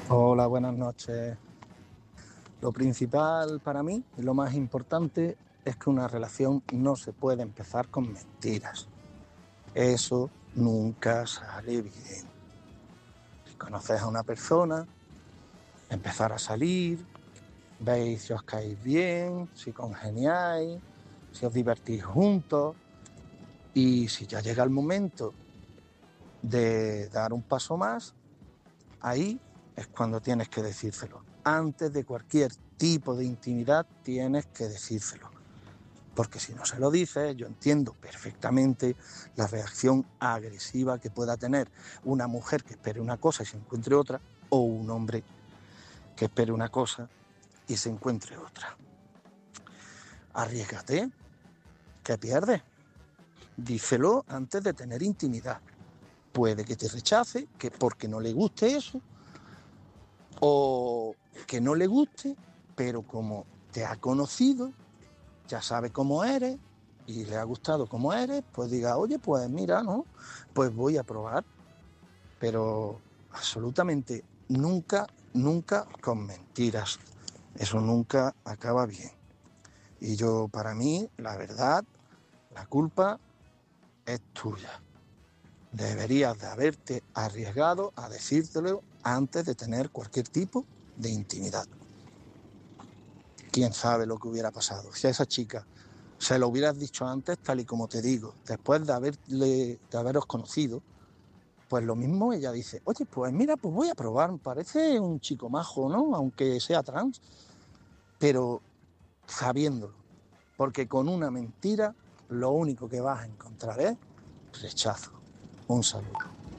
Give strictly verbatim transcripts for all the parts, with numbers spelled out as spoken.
Hola, buenas noches. Lo principal para mí y lo más importante es que una relación no se puede empezar con mentiras. Eso nunca sale bien. Si conoces a una persona, empezar a salir, veis si os caéis bien, si congeniáis, si os divertís juntos, y si ya llega el momento de dar un paso más, ahí es cuando tienes que decírselo. Antes de cualquier tipo de intimidad tienes que decírselo. Porque si no se lo dices, yo entiendo perfectamente la reacción agresiva que pueda tener una mujer que espere una cosa y se encuentre otra, o un hombre que espere una cosa y se encuentre otra. Arriésgate, ¿qué pierdes? Díselo antes de tener intimidad. Puede que te rechace, que porque no le guste eso, o que no le guste, pero como te ha conocido, ya sabe cómo eres y le ha gustado cómo eres, pues diga, oye, pues mira, ¿no? Pues voy a probar. Pero absolutamente nunca, nunca con mentiras. Eso nunca acaba bien. Y yo, para mí, la verdad, la culpa es tuya. Deberías de haberte arriesgado a decírtelo antes de tener cualquier tipo de intimidad. ¿Quién sabe lo que hubiera pasado? Si a esa chica se lo hubieras dicho antes, tal y como te digo, después de, haberle, de haberos conocido, pues lo mismo ella dice, oye, pues mira, pues voy a probar, parece un chico majo, ¿no? Aunque sea trans, pero sabiéndolo, porque con una mentira lo único que vas a encontrar es rechazo. Un saludo.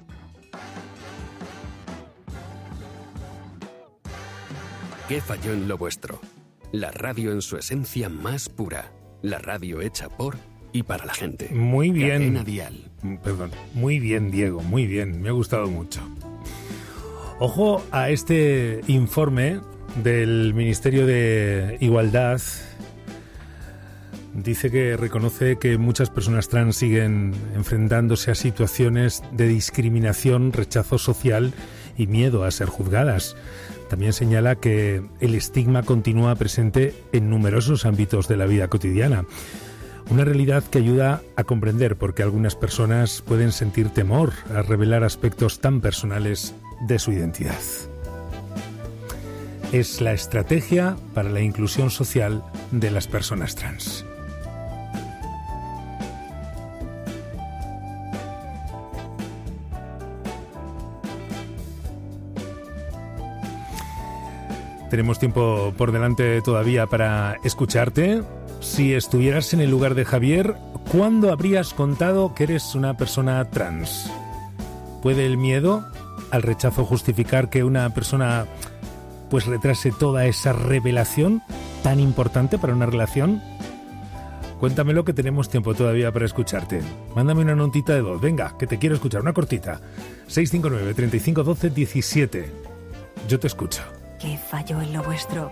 ¿Qué falló en lo vuestro? La radio en su esencia más pura. La radio hecha por y para la gente. Muy bien. Cadena Dial. Perdón. Muy bien, Diego. Muy bien. Me ha gustado mucho. Ojo a este informe del Ministerio de Igualdad. Dice que reconoce que muchas personas trans siguen enfrentándose a situaciones de discriminación, rechazo social y miedo a ser juzgadas. También señala que el estigma continúa presente en numerosos ámbitos de la vida cotidiana. Una realidad que ayuda a comprender por qué algunas personas pueden sentir temor a revelar aspectos tan personales de su identidad. Es la estrategia para la inclusión social de las personas trans. Tenemos tiempo por delante todavía para escucharte. Si estuvieras en el lugar de Javier, ¿cuándo habrías contado que eres una persona trans? ¿Puede el miedo al rechazo justificar que una persona pues retrase toda esa revelación tan importante para una relación? Cuéntamelo, que tenemos tiempo todavía para escucharte. Mándame una notita de voz, venga, que te quiero escuchar, una cortita. seis cinco nueve, treinta y cinco, doce, diecisiete. Yo te escucho. ¿Qué falló en lo vuestro?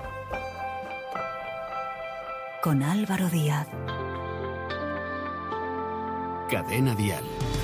Con Álvaro Díaz. Cadena Dial.